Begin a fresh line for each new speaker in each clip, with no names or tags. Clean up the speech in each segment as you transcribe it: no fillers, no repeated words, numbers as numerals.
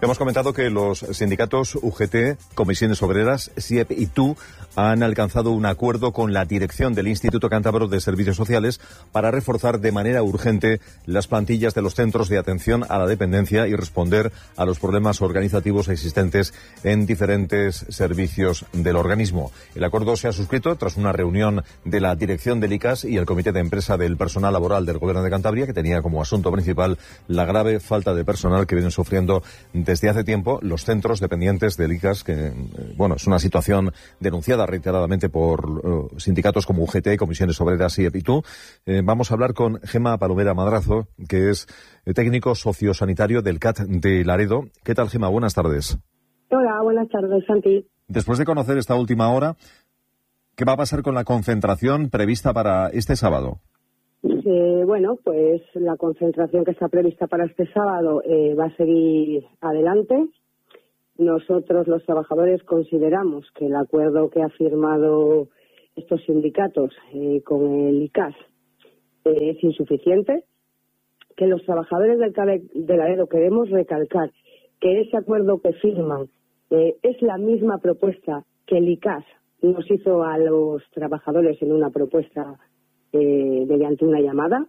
Hemos comentado que los sindicatos UGT, Comisiones Obreras, SIEP y TU han alcanzado un acuerdo con la dirección del Instituto Cántabro de Servicios Sociales para reforzar de manera urgente las plantillas de los centros de atención a la dependencia y responder a los problemas organizativos existentes en diferentes servicios del organismo. El acuerdo se ha suscrito tras una reunión de la dirección del ICAS y el Comité de Empresa del Personal Laboral del Gobierno de Cantabria, que tenía como asunto principal la grave falta de personal que vienen sufriendo desde hace tiempo los centros dependientes del ICAS, que, es una situación denunciada reiteradamente por sindicatos como UGT, Comisiones Obreras y EPITU. Vamos a hablar con Gema Palomera Madrazo, que es técnico sociosanitario del CAT de Laredo. ¿Qué tal, Gema? Buenas tardes.
Hola, buenas tardes, Santi.
Después de conocer esta última hora, ¿qué va a pasar con la concentración prevista para este sábado?
Pues la concentración que está prevista para este sábado va a seguir adelante. Nosotros, los trabajadores, consideramos que el acuerdo que ha firmado estos sindicatos con el ICAS es insuficiente, que los trabajadores del CAD de Laredo queremos recalcar que ese acuerdo que firman es la misma propuesta que el ICAS nos hizo a los trabajadores en una propuesta mediante una llamada.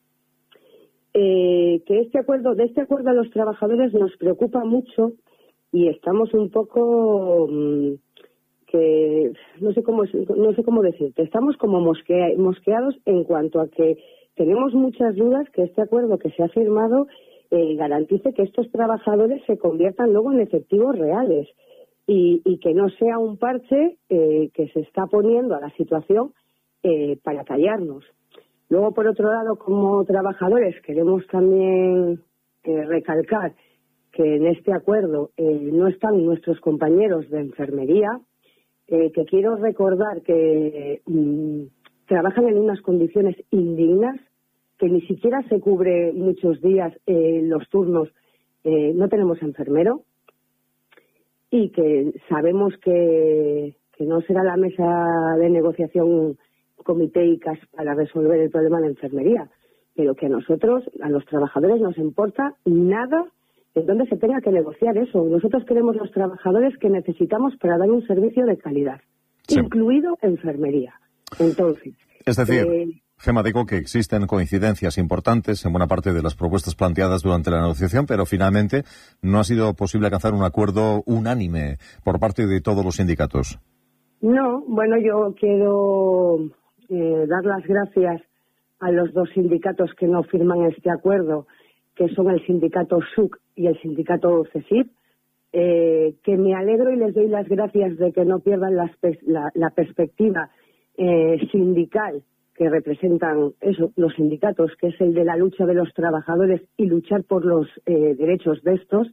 Que de este acuerdo a los trabajadores nos preocupa mucho y estamos un poco que no sé cómo decirte, estamos como mosqueados en cuanto a que tenemos muchas dudas que este acuerdo que se ha firmado garantice que estos trabajadores se conviertan luego en efectivos reales y que no sea un parche que se está poniendo a la situación para callarnos. Luego, por otro lado, como trabajadores, queremos también recalcar que en este acuerdo no están nuestros compañeros de enfermería, que quiero recordar que trabajan en unas condiciones indignas, que ni siquiera se cubre muchos días los turnos, no tenemos enfermero, y que sabemos que no será la mesa de negociación Comité ICAS para resolver el problema de enfermería, pero que a nosotros, a los trabajadores, nos importa nada en dónde se tenga que negociar eso. Nosotros queremos los trabajadores que necesitamos para dar un servicio de calidad, sí, incluido enfermería. Entonces,
es decir, Gema, digo que existen coincidencias importantes en buena parte de las propuestas planteadas durante la negociación, pero finalmente no ha sido posible alcanzar un acuerdo unánime por parte de todos los sindicatos.
No, yo quiero dar las gracias a los dos sindicatos que no firman este acuerdo, que son el sindicato SUC y el sindicato CESIP, que me alegro y les doy las gracias de que no pierdan la perspectiva sindical que representan los sindicatos, que es el de la lucha de los trabajadores y luchar por los derechos de estos.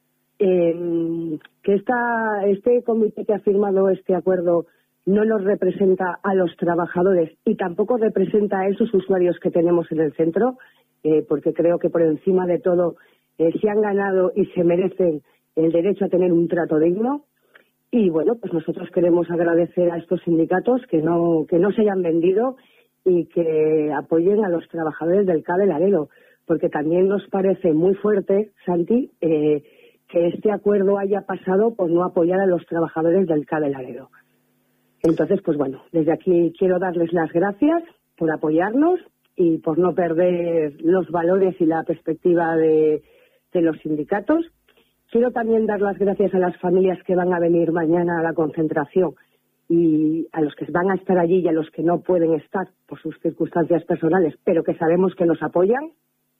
Que este comité que ha firmado este acuerdo no los representa a los trabajadores y tampoco representa a esos usuarios que tenemos en el centro, porque creo que por encima de todo se han ganado y se merecen el derecho a tener un trato digno. Y pues nosotros queremos agradecer a estos sindicatos que no se hayan vendido y que apoyen a los trabajadores del CAD de Laredo, porque también nos parece muy fuerte, Santi, que este acuerdo haya pasado por no apoyar a los trabajadores del CAD de Laredo. Entonces, desde aquí quiero darles las gracias por apoyarnos y por no perder los valores y la perspectiva de los sindicatos. Quiero también dar las gracias a las familias que van a venir mañana a la concentración y a los que van a estar allí y a los que no pueden estar por sus circunstancias personales, pero que sabemos que nos apoyan.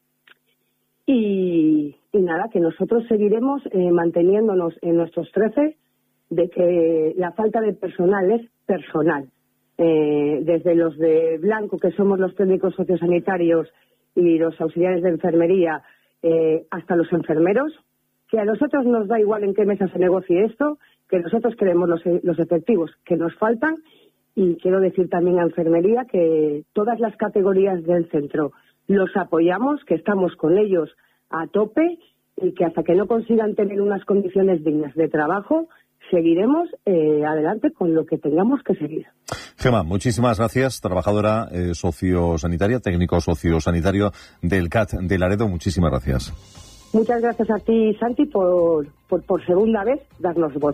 Y nada, que nosotros seguiremos manteniéndonos en nuestros 13 de que la falta de personal es personal. Desde los de blanco, que somos los técnicos sociosanitarios y los auxiliares de enfermería, hasta los enfermeros, que a nosotros nos da igual en qué mesa se negocie esto, que nosotros queremos los efectivos que nos faltan. Y quiero decir también a enfermería que todas las categorías del centro los apoyamos, que estamos con ellos a tope y que hasta que no consigan tener unas condiciones dignas de trabajo, seguiremos adelante con lo que tengamos que seguir.
Gema, muchísimas gracias, trabajadora sociosanitaria, técnico sociosanitario del CAT de Laredo, muchísimas gracias.
Muchas gracias a ti, Santi, por segunda vez darnos voz.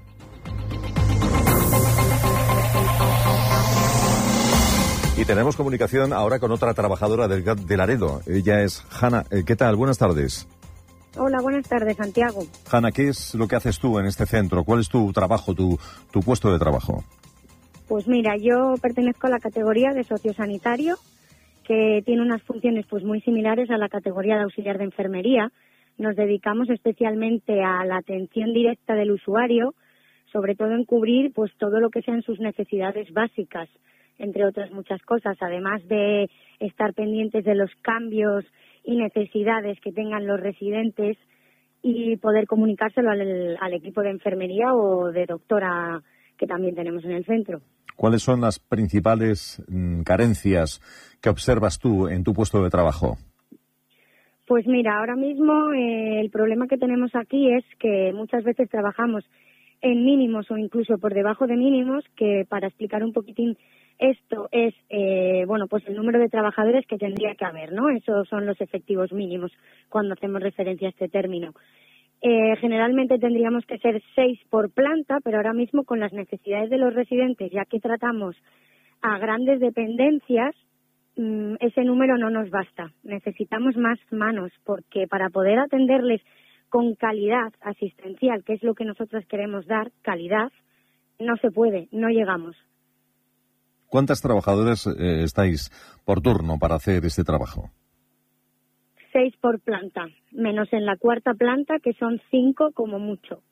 Y tenemos comunicación ahora con otra trabajadora del GAT de Laredo. Ella es Hanna. ¿Qué tal? Buenas tardes.
Hola, buenas tardes, Santiago.
Hanna, ¿qué es lo que haces tú en este centro? ¿Cuál es tu trabajo, tu puesto de trabajo?
Pues mira, yo pertenezco a la categoría de sociosanitario, que tiene unas funciones pues muy similares a la categoría de auxiliar de enfermería. Nos dedicamos especialmente a la atención directa del usuario, sobre todo en cubrir pues todo lo que sean sus necesidades básicas, entre otras muchas cosas, además de estar pendientes de los cambios y necesidades que tengan los residentes y poder comunicárselo al equipo de enfermería o de doctora que también tenemos en el centro.
¿Cuáles son las principales carencias que observas tú en tu puesto de trabajo?
Pues mira, ahora mismo el problema que tenemos aquí es que muchas veces trabajamos en mínimos o incluso por debajo de mínimos, que para explicar un poquitín esto es, pues el número de trabajadores que tendría que haber, ¿no? Esos son los efectivos mínimos cuando hacemos referencia a este término. Generalmente tendríamos que ser 6 por planta, pero ahora mismo con las necesidades de los residentes, ya que tratamos a grandes dependencias, ese número no nos basta. Necesitamos más manos, porque para poder atenderles con calidad asistencial, que es lo que nosotros queremos dar, calidad, no se puede, no llegamos.
¿Cuántas trabajadoras estáis por turno para hacer este trabajo?
6 por planta, menos en la cuarta planta, que son 5 como mucho.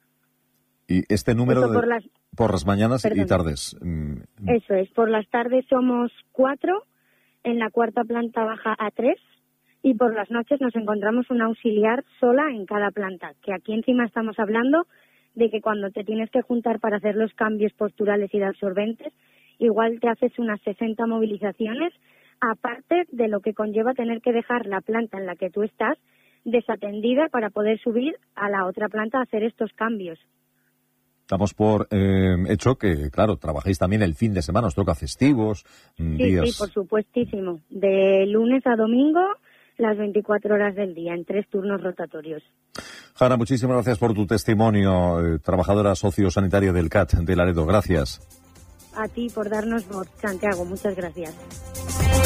¿Y este número por las mañanas y tardes?
Eso es, por las tardes somos 4, en la cuarta planta baja a 3, y por las noches nos encontramos una auxiliar sola en cada planta, que aquí encima estamos hablando de que cuando te tienes que juntar para hacer los cambios posturales y de absorbentes, igual te haces unas 60 movilizaciones, aparte de lo que conlleva tener que dejar la planta en la que tú estás desatendida para poder subir a la otra planta a hacer estos cambios.
Damos por hecho que, claro, trabajáis también el fin de semana, os toca festivos, días...
Sí, por supuestísimo. De lunes a domingo, las 24 horas del día, en 3 turnos rotatorios.
Hanna, muchísimas gracias por tu testimonio, trabajadora sociosanitaria del CAT de Laredo. Gracias.
A ti por darnos voz, Santiago. Muchas gracias.